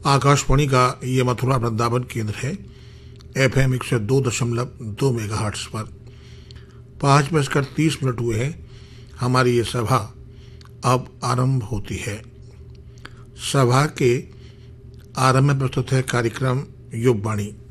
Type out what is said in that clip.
आकाशवाणी का ये मथुरा वृंदावन केंद्र है। FM 102.2 मेगाहर्ट्ज पर 5:30 हुए हैं। हमारी ये सभा अब आरंभ होती है। सभा के आरंभ में प्रस्तुत है कार्यक्रम युगवाणी।